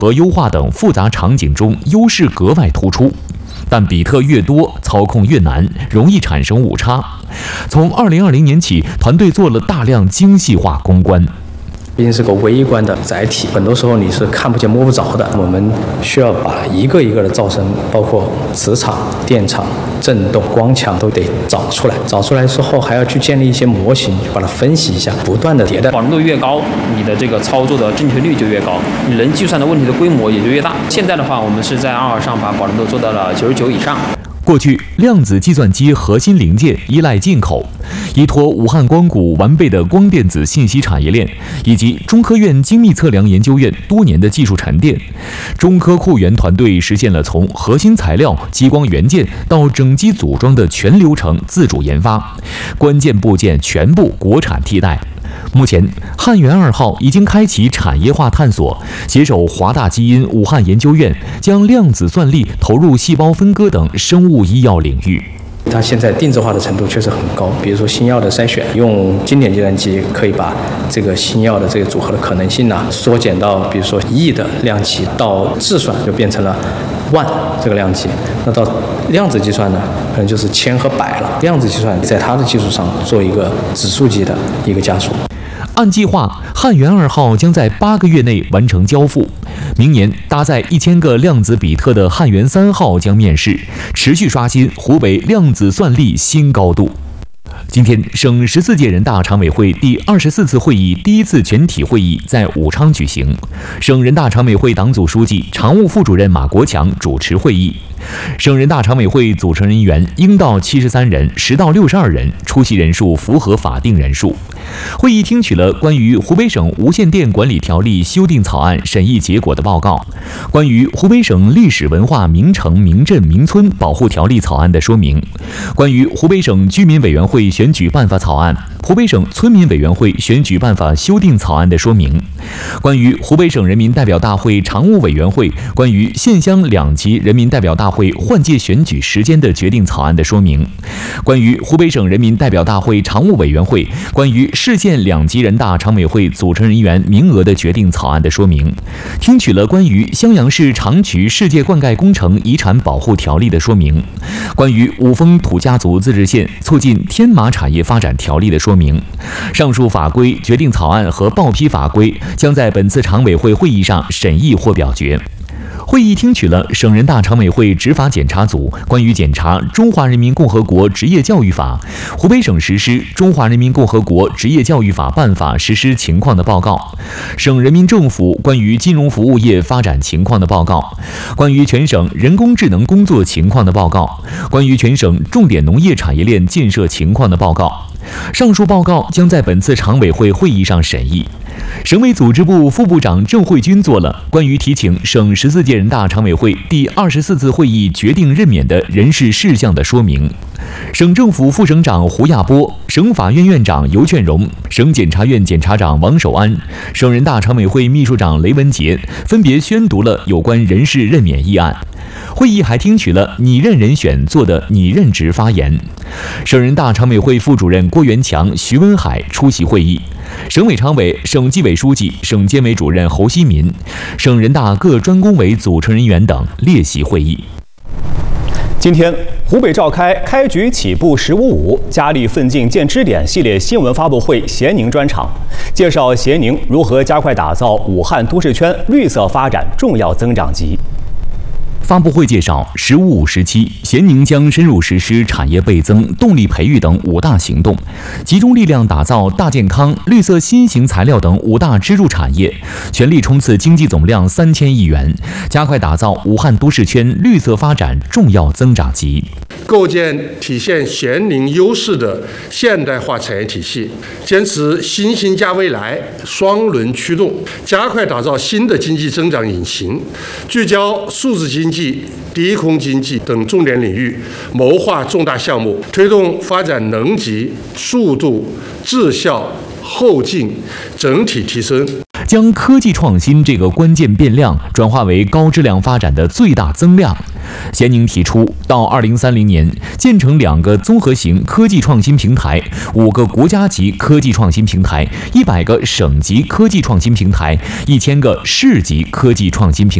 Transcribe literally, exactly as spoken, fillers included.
和优化等复杂场景中优势格外突出。但比特越多，操控越难，容易产生误差。从二零二零年起，团队做了大量精细化攻关。 毕竟是个微观的载体，很多时候你是看不见摸不着的。我们需要把一个一个的噪声，包括磁场、电场、振动、光强都得找出来。找出来之后，还要去建立一些模型，把它分析一下，不断的迭代。 保准度越高，你的这个操作的正确率就越高，你能计算的问题的规模也就越大。现在的话，我们是在 R 上把保准度做到了九十九以上。 过去，量子计算机核心零件依赖进口，依托武汉光谷完备的光电子信息产业链，以及中科院精密测量研究院多年的技术沉淀，中科库源团队实现了从核心材料、激光元件到整机组装的全流程自主研发，关键部件全部国产替代。目前，汉源二号已经开启产业化探索，携手华大基因武汉研究院，将量子算力投入细胞分割等生物医药领域。 它现在定制化的程度确实很高，比如说新药的筛选，用经典计算机可以把这个新药的这个组合的可能性呢、啊、缩减到，比如说亿的量级，到质算就变成了万这个量级。那到量子计算呢，可能就是千和百了。量子计算在它的基础上做一个指数级的一个加速。 按计划，汉源二号将在八个月内完成交付。明年搭载一千个量子比特的汉源三号将面世，持续刷新湖北量子算力新高度。今天，省十四届人大常委会第二十四次会议第一次全体会议在武昌举行，省人大常委会党组书记、常务副主任马国强主持会议。省人大常委会组成人员应到七十三人，实到六十二人，出席人数符合法定人数。会议听取了关于湖北省无线电管理条例修订草案审议结果的报告，关于湖北省历史文化名城名镇名村保护条例草案的说明，关于湖北省居民委员会选举办法草案、湖北省村民委员会选举办法修订草案的说明，关于湖北省人民代表大会常务委员会关于县乡两级人民代表大会换届选举时间的决定草案的说明，关于湖北省人民代表大会常务委员会关于市县两级人大常委会组成人员名额的决定草案的说明，听取了关于襄阳市长渠世界灌溉工程遗产保护条例的说明，关于五峰土家族自治县促进天马产业发展条例的说明。上述法规、决定草案和报批法规将在本次常委会会议上审议或表决。会议听取了省人大常委会执法检查组关于检查《中华人民共和国职业教育法》、湖北省实施《中华人民共和国职业教育法办法》实施情况的报告，省人民政府关于金融服务业发展情况的报告，关于全省人工智能工作情况的报告，关于全省重点农业产业链建设情况的报告。上述报告将在本次常委会会议上审议。省委组织部副部长郑慧军作了关于提请省十四届人大常委会第二十四次会议决定任免的人事事项的说明。省政府副省长胡亚波、省法院院长尤劝荣、省检察院检察长王守安、省人大常委会秘书长雷文杰分别宣读了有关人事任免议案。会议还听取了拟任人选做的拟任职发言。省人大常委会副主任郭元强、徐文海出席会议。省委常委、省纪委书记、省监委主任侯希民、省人大各专工委组成人员等列席会议。 今天，湖北召开“开局起步十五五，加力奋进见支点”系列新闻发布会咸宁专场，介绍咸宁如何加快打造武汉都市圈绿色发展重要增长极。 发布会介绍，十五五时期，咸宁将深入实施产业倍增、动力培育等五大行动，集中力量打造大健康、绿色新型材料等五大支柱产业，全力冲刺经济总量三千亿元，加快打造武汉都市圈绿色发展重要增长极。 构建体现咸宁优势的现代化产业体系，坚持新兴加未来双轮驱动，加快打造新的经济增长引擎，聚焦数字经济、低空经济等重点领域，谋划重大项目，推动发展能级、速度、质效、后劲整体提升。 将科技创新这个关键变量转化为高质量发展的最大增量。咸宁提出，到二零三零年建成两个综合型科技创新平台、五个国家级科技创新平台、一百个省级科技创新平台、一千个市级科技创新平台。